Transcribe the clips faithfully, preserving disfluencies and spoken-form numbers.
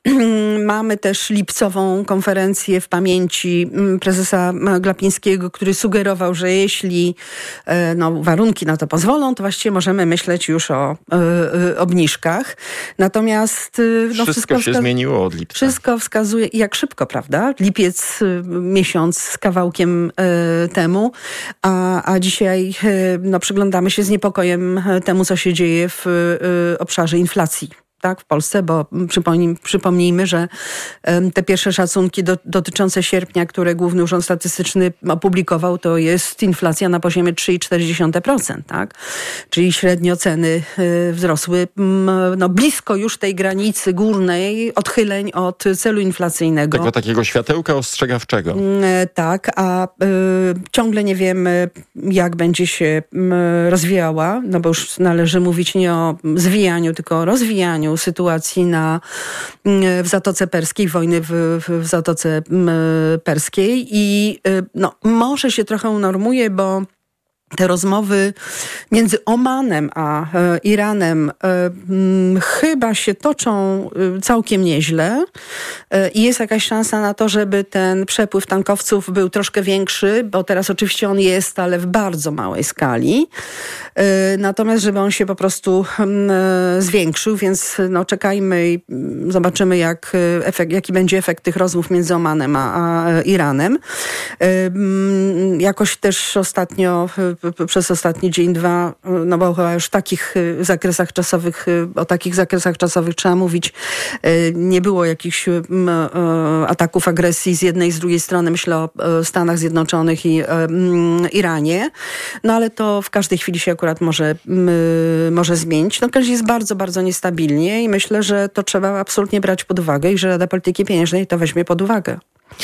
Mamy też lipcową konferencję w pamięci prezesa Glapińskiego, który sugerował, że jeśli no, warunki na to pozwolą, to właściwie możemy myśleć już o y, obniżkach. Natomiast no, wszystko, wszystko się wska- zmieniło od lipca. Wszystko wskazuje, jak szybko, prawda? Lipiec, miesiąc z kawałkiem y, temu, a, a dzisiaj y, no, przyglądamy się z niepokojem temu, co się dzieje w y, obszarze inflacji. Tak, w Polsce, bo przypomnij, przypomnijmy, że um, te pierwsze szacunki do, dotyczące sierpnia, które Główny Urząd Statystyczny opublikował, to jest inflacja na poziomie trzy przecinek cztery procent, tak? Czyli średnio ceny y, wzrosły m, no, blisko już tej granicy górnej odchyleń od celu inflacyjnego. Tego takiego światełka ostrzegawczego. Y, tak, a y, ciągle nie wiemy, jak będzie się y, rozwijała, no bo już należy mówić nie o zwijaniu, tylko o rozwijaniu sytuacji na, w Zatoce Perskiej, wojny w, w, w Zatoce Perskiej i no, może się trochę unormuje, bo te rozmowy między Omanem a e, Iranem e, m, chyba się toczą e, całkiem nieźle e, i jest jakaś szansa na to, żeby ten przepływ tankowców był troszkę większy, bo teraz oczywiście on jest, ale w bardzo małej skali. E, natomiast żeby on się po prostu m, e, zwiększył, więc no, czekajmy i m, zobaczymy, jak, efekt, jaki będzie efekt tych rozmów między Omanem a, a Iranem. E, m, jakoś też ostatnio przez ostatni dzień, dwa, no bo chyba już w takich zakresach czasowych, o takich zakresach czasowych trzeba mówić, nie było jakichś ataków agresji z jednej i z drugiej strony, myślę o Stanach Zjednoczonych i Iranie, no ale to w każdej chwili się akurat może, może zmienić. No każdy jest bardzo, bardzo niestabilnie i myślę, że to trzeba absolutnie brać pod uwagę i że Rada Polityki Pieniężnej to weźmie pod uwagę.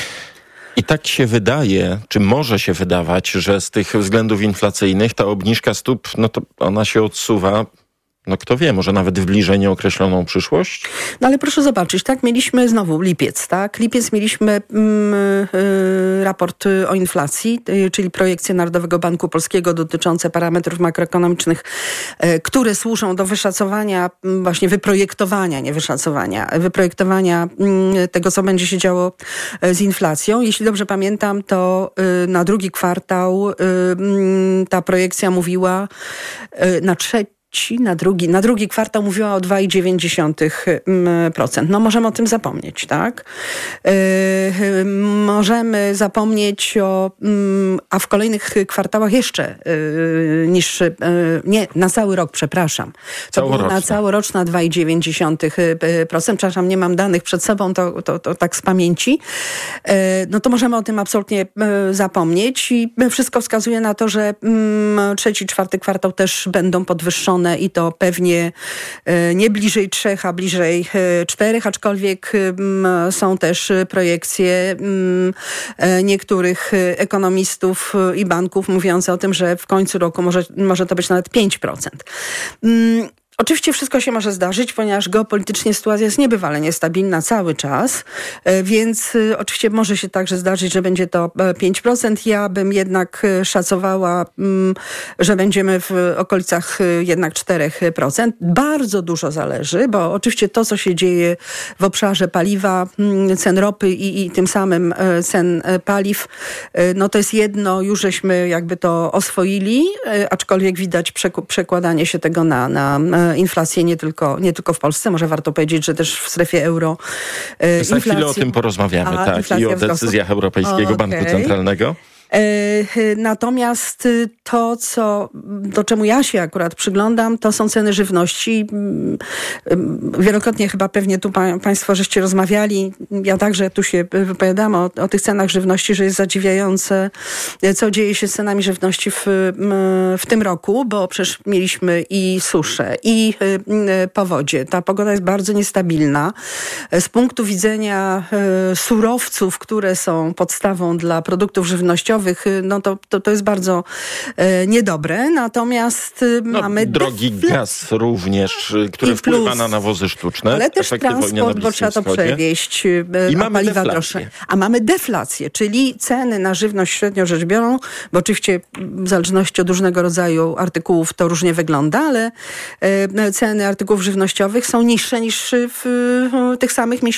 I tak się wydaje, czy może się wydawać, że z tych względów inflacyjnych ta obniżka stóp, no to ona się odsuwa, no kto wie, może nawet w bliżej nieokreśloną przyszłość? No ale proszę zobaczyć, tak, mieliśmy znowu lipiec, tak? Lipiec mieliśmy mm, y, raport o inflacji, y, czyli projekcję Narodowego Banku Polskiego dotyczące parametrów makroekonomicznych, y, które służą do wyszacowania, y, właśnie wyprojektowania, nie wyszacowania, wyprojektowania y, tego, co będzie się działo y, z inflacją. Jeśli dobrze pamiętam, to y, na drugi kwartał y, y, ta projekcja mówiła y, na trzeci Na drugi, na drugi kwartał mówiła o dwa przecinek dziewięć procent. No możemy o tym zapomnieć, tak? Yy, możemy zapomnieć o, yy, a w kolejnych kwartałach jeszcze yy, niż, yy, nie, na cały rok, przepraszam. To było na całoroczna dwa przecinek dziewięć procent. Przepraszam, nie mam danych przed sobą, to, to, to tak z pamięci. Yy, no to możemy o tym absolutnie yy, zapomnieć i wszystko wskazuje na to, że yy, trzeci, czwarty kwartał też będą podwyższone i to pewnie nie bliżej trzech, a bliżej czterech, aczkolwiek są też projekcje niektórych ekonomistów i banków mówiące o tym, że w końcu roku może, może to być nawet pięć procent. Oczywiście wszystko się może zdarzyć, ponieważ geopolitycznie sytuacja jest niebywale niestabilna cały czas, więc oczywiście może się także zdarzyć, że będzie to pięć procent. Ja bym jednak szacowała, że będziemy w okolicach jednak cztery procent. Bardzo dużo zależy, bo oczywiście to, co się dzieje w obszarze paliwa, cen ropy i, i tym samym cen paliw, no to jest jedno, już żeśmy jakby to oswoili, aczkolwiek widać przekładanie się tego na, na inflację nie tylko, nie tylko w Polsce. Może warto powiedzieć, że też w strefie euro e, Za chwilę o tym porozmawiamy, A, tak, i o decyzjach wzrostu. Europejskiego o, okay. Banku Centralnego. Natomiast to, co, do czemu ja się akurat przyglądam, to są ceny żywności. Wielokrotnie chyba pewnie tu pa, państwo żeście rozmawiali, ja także tu się wypowiadam o, o tych cenach żywności, że jest zadziwiające, co dzieje się z cenami żywności w, w tym roku, bo przecież mieliśmy i suszę, i powodzie. Ta pogoda jest bardzo niestabilna. Z punktu widzenia surowców, które są podstawą dla produktów żywnościowych, no to, to, to jest bardzo e, niedobre. Natomiast no, mamy... Drogi defla- gaz również, który wpływa plus, na nawozy sztuczne. Ale też transport, bo trzeba to przewieźć. E, I a mamy paliwa deflację. droższe. A mamy deflację, czyli ceny na żywność średnio rzecz biorą, bo oczywiście w zależności od różnego rodzaju artykułów to różnie wygląda, ale e, ceny artykułów żywnościowych są niższe niż w, w tych samych miesiącach